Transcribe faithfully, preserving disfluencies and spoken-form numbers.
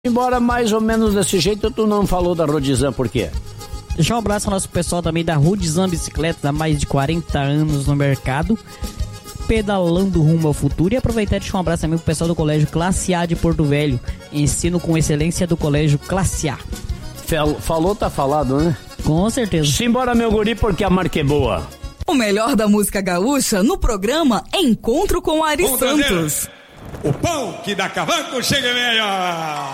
Embora mais ou menos desse jeito, tu não falou da Rodizan, por quê? Deixar um abraço ao nosso pessoal também da Rodizan Bicicletas, há mais de quarenta anos no mercado, pedalando rumo ao futuro. E aproveitar e deixar um abraço também pro pessoal do Colégio Classe A de Porto Velho, ensino com excelência do Colégio Classe A. Falou, tá falado, né? Com certeza. Simbora, meu guri, porque a marca é boa. O melhor da música gaúcha no programa Encontro com Ari Santos. O pão que dá cavaco chega melhor.